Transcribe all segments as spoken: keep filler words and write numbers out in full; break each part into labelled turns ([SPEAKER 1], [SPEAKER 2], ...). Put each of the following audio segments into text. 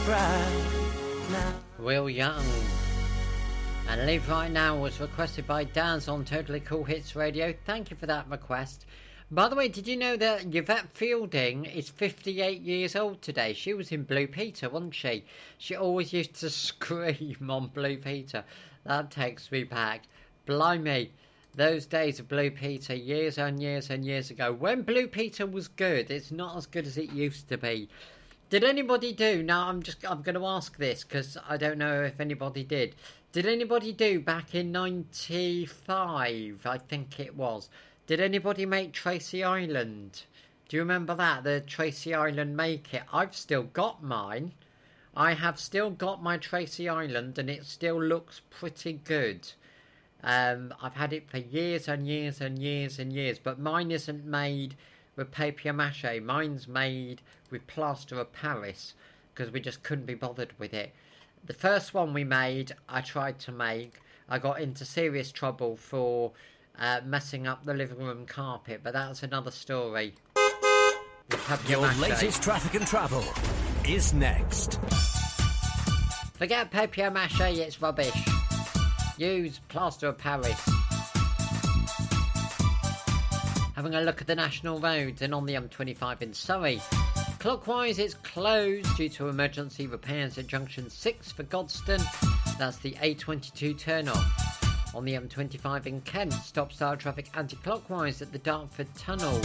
[SPEAKER 1] cry now.
[SPEAKER 2] Will Young. And Live Right Now was requested by Daz on Totally Cool Hits Radio. Thank you for that request. By the way, did you know that Yvette Fielding is fifty-eight years old today? She was in Blue Peter, wasn't she? She always used to scream on Blue Peter. That takes me back. Blimey, those days of Blue Peter, years and years and years ago. When Blue Peter was good, it's not as good as it used to be. Did anybody do, now I'm just, I'm going to ask this because I don't know if anybody did. Did anybody do back in ninety-five, I think it was, did anybody make Tracy Island? Do you remember that, the Tracy Island Make It? I've still got mine. I have still got my Tracy Island and it still looks pretty good. Um, I've had it for years and years and years and years, but mine isn't made with papier-mâché. Mine's made with plaster of Paris because we just couldn't be bothered with it. The first one we made, I tried to make, I got into serious trouble for uh, messing up the living room carpet, but that's another story.
[SPEAKER 1] Your latest traffic and travel is next.
[SPEAKER 2] Forget papier-mâché, it's rubbish. Use plaster of Paris. Having a look at the national roads and on the M twenty-five in Surrey. Clockwise, it's closed due to emergency repairs at junction six for Godstone. That's the A twenty-two turn-off. On the M twenty-five in Kent, stop-start traffic anti-clockwise at the Dartford Tunnel.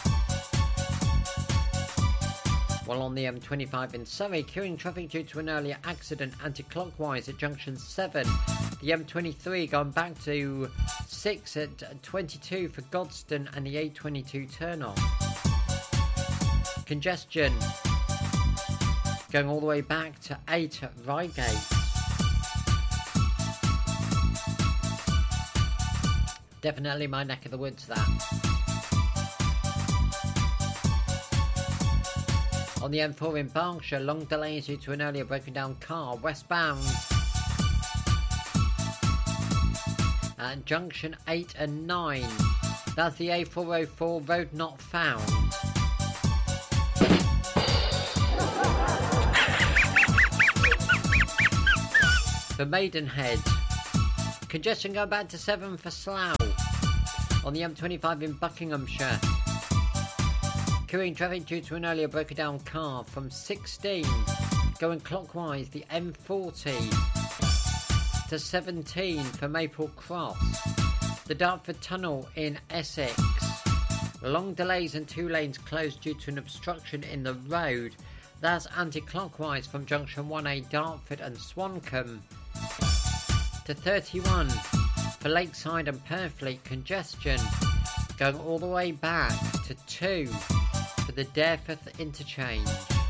[SPEAKER 2] While on the M twenty-five in Surrey, queuing traffic due to an earlier accident anti-clockwise at junction seven. The M twenty-three going back to six at twenty-two for Godstone and the A twenty-two turn-off. Congestion going all the way back to eight at Reigate. Definitely my neck of the woods, that. On the M four in Berkshire, long delays due to an earlier broken down car westbound. At junction eight and nine, that's the A four oh four road not found. For Maidenhead, congestion going back to seven for Slough. On the M twenty-five in Buckinghamshire, queuing traffic due to an earlier broken down car from sixteen, going clockwise the M forty to seventeen for Maple Cross. The Dartford Tunnel in Essex, long delays and two lanes closed due to an obstruction in the road. That's anti-clockwise from junction one A Dartford and Swancombe to thirty-one for Lakeside and Purfleet. Congestion going all the way back to two for the Dartford interchange.